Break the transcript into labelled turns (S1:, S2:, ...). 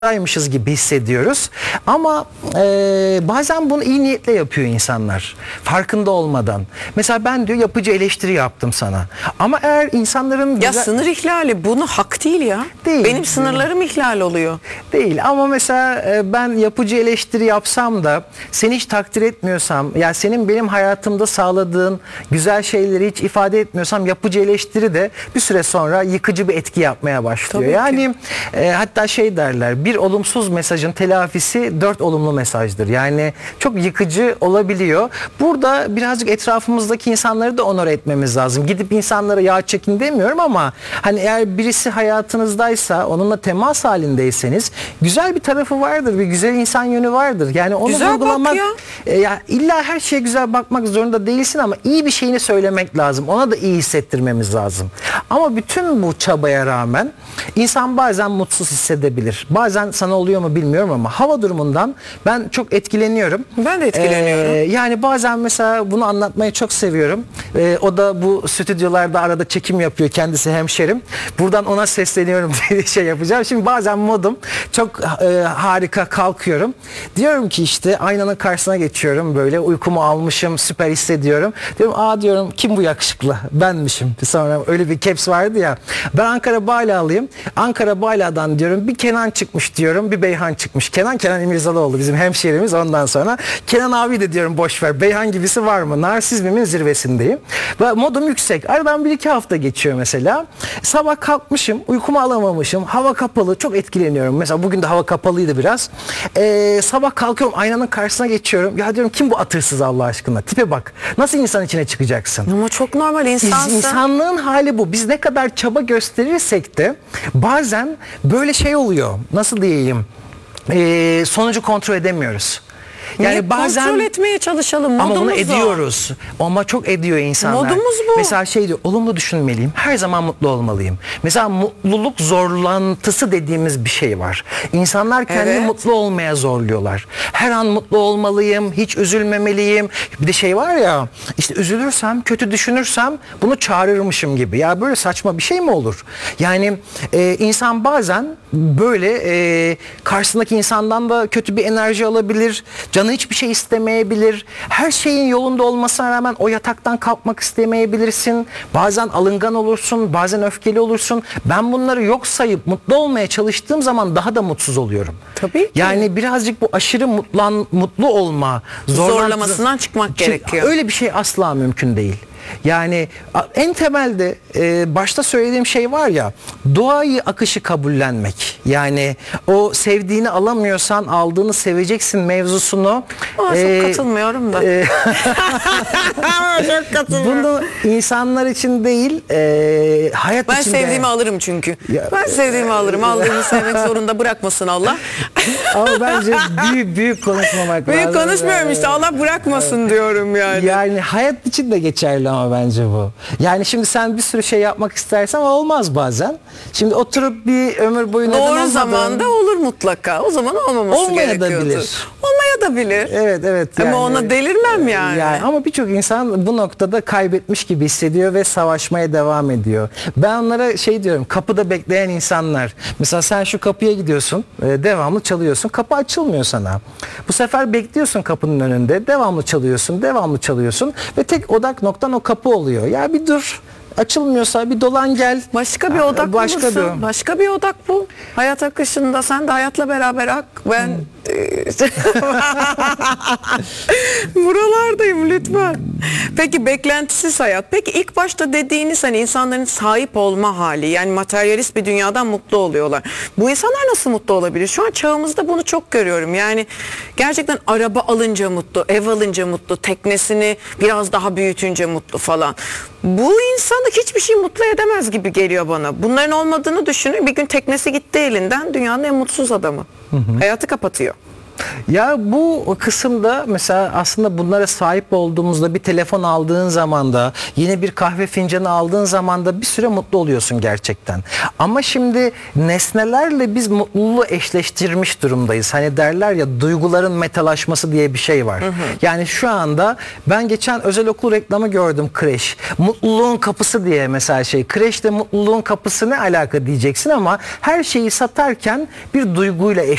S1: daymışız gibi hissediyoruz. Ama bazen bunu iyi niyetle yapıyor insanlar. Farkında olmadan. Mesela ben diyor yapıcı eleştiri yaptım sana. Ama eğer insanların...
S2: Ya sınır ihlali bunu hak değil ya.
S1: Değil.
S2: Benim sınırlarım ihlal oluyor.
S1: Değil ama mesela ben yapıcı eleştiri yapsam da seni hiç takdir etmiyorsam, ya senin benim hayatımda sağladığın güzel şeyleri hiç ifade etmiyorsam yapıcı eleştiri de bir süre sonra yıkıcı bir etki yapmaya başlıyor.
S2: Tabii
S1: yani hatta şey derler, bir olumsuz mesajın telafisi 4 olumlu mesajdır. Yani çok yıkıcı olabiliyor. Burada birazcık etrafımızdaki insanları da onore etmemiz lazım. Gidip insanlara yağ çekin demiyorum ama hani eğer birisi hayatınızdaysa, onunla temas halindeyseniz güzel bir tarafı vardır, bir güzel insan yönü vardır. Yani onu
S2: güzel
S1: vurgulamak,
S2: bak
S1: ya illa her şeye güzel bakmak zorunda değilsin ama iyi bir şeyini söylemek lazım. Ona da iyi hissettirmemiz lazım. Ama bütün bu çabaya rağmen insan bazen mutsuz hissedebilir. Bazen sana oluyor mu bilmiyorum ama hava durumundan ben çok etkileniyorum.
S2: Ben de etkileniyorum.
S1: Yani bazen mesela bunu anlatmayı çok seviyorum. O da bu stüdyolarda arada çekim yapıyor, kendisi hemşerim. Buradan ona sesleniyorum diye şey yapacağım. Şimdi bazen modum çok harika, kalkıyorum. Diyorum ki işte aynanın karşısına geçiyorum, böyle uykumu almışım, süper hissediyorum. Diyorum diyorum kim bu yakışıklı? Benmişim. Sonra öyle bir caps vardı ya. Ben Ankara Bağla'lıyım. Ankara Bağla'dan diyorum bir Kenan çıkmış diyorum, bir Beyhan çıkmış. Kenan İmirzalıoğlu bizim hemşehrimiz. Ondan sonra Kenan abi de diyorum boş ver. Beyhan gibisi var mı? Narsizmimin zirvesindeyim. Ve modum yüksek. Aradan 1-2 hafta geçiyor mesela. Sabah kalkmışım, uykumu alamamışım. Hava kapalı, çok etkileniyorum. Mesela bugün de hava kapalıydı biraz. Sabah kalkıyorum, aynanın karşısına geçiyorum. Ya diyorum kim bu atırsız Allah aşkına? Tipe bak. Nasıl insan içine çıkacaksın?
S2: Ama çok normal insansın.
S1: İnsanlığın hali bu. Biz ne kadar çaba gösterirsek de bazen böyle şey oluyor. Nasıl diyeyim? Sonucu kontrol edemiyoruz.
S2: Yani bazen kontrol etmeye çalışalım. Modumuz
S1: ama bunu ediyoruz. Ama çok ediyor insanlar.
S2: Modumuz bu.
S1: Mesela şey diyor, olumlu düşünmeliyim. Her zaman mutlu olmalıyım. Mesela mutluluk zorlantısı dediğimiz bir şey var. İnsanlar kendini mutlu olmaya zorluyorlar. Her an mutlu olmalıyım, hiç üzülmemeliyim. Bir de şey var ya, işte üzülürsem, kötü düşünürsem bunu çağırırmışım gibi. Ya böyle saçma bir şey mi olur? Yani insan bazen böyle karşısındaki insandan da kötü bir enerji alabilir. Canı hiçbir şey istemeyebilir. Her şeyin yolunda olmasına rağmen o yataktan kalkmak istemeyebilirsin. Bazen alıngan olursun, bazen öfkeli olursun. Ben bunları yok sayıp mutlu olmaya çalıştığım zaman daha da mutsuz oluyorum.
S2: Tabii ki.
S1: Yani birazcık bu aşırı mutlu olma
S2: zorlamasından çıkmak gerekiyor.
S1: Öyle bir şey asla mümkün değil. Yani en temelde başta söylediğim şey var ya, doğayı, akışı kabullenmek. Yani o sevdiğini alamıyorsan aldığını seveceksin mevzusunu.
S2: Çok katılmıyorum da. Çok katılmıyorum.
S1: Bunu insanlar için değil, hayat
S2: ben
S1: içinde.
S2: Ben sevdiğimi alırım çünkü. Ben sevdiğimi alırım. Aldığımı sevmek zorunda bırakmasın Allah.
S1: Ama bence büyük konuşmamak lazım.
S2: Büyük konuşmuyorum işte, Allah bırakmasın diyorum yani.
S1: Yani hayat için de geçerli ama bence bu. Yani şimdi sen bir sürü şey yapmak istersen olmaz bazen. Şimdi oturup bir ömür boyu
S2: doğru zamanda olur mutlaka. O zaman olmaması gerekiyordu. Olmayabilir.
S1: Evet.
S2: Yani, ama ona delirmem yani.
S1: Ama birçok insan bu noktada kaybetmiş gibi hissediyor ve savaşmaya devam ediyor. Ben onlara şey diyorum, kapıda bekleyen insanlar. Mesela sen şu kapıya gidiyorsun, devamlı çalıyorsun. Kapı açılmıyor sana. Bu sefer bekliyorsun kapının önünde. Devamlı çalıyorsun ve tek odak noktan o kapı oluyor. Ya bir dur. Açılmıyorsa bir dolan gel.
S2: Başka bir odak bulursun. Başka bir odak bul. Hayat akışında sen de hayatla beraber ak. Ben buralardayım lütfen. Peki beklentisiz hayat. Peki ilk başta dediğiniz hani insanların sahip olma hali, yani materyalist bir dünyadan mutlu oluyorlar. Bu insanlar nasıl mutlu olabilir? Şu an çağımızda bunu çok görüyorum. Yani gerçekten araba alınca mutlu, ev alınca mutlu, teknesini biraz daha büyütünce mutlu falan. Bu insanı hiçbir şey mutlu edemez gibi geliyor bana. Bunların olmadığını düşünün. Bir gün teknesi gitti elinden, dünyanın en mutsuz adamı. Hayatı kapatıyor.
S1: Ya bu kısımda mesela aslında bunlara sahip olduğumuzda, bir telefon aldığın zaman da, yeni bir kahve fincanı aldığın zaman da bir süre mutlu oluyorsun gerçekten. Ama şimdi nesnelerle biz mutluluğu eşleştirmiş durumdayız. Hani derler ya, duyguların metalaşması diye bir şey var. Yani şu anda ben geçen özel okul reklamı gördüm, kreş. Mutluluğun kapısı diye mesela şey. Kreşte mutluluğun kapısı ne alaka diyeceksin ama her şeyi satarken bir duyguyla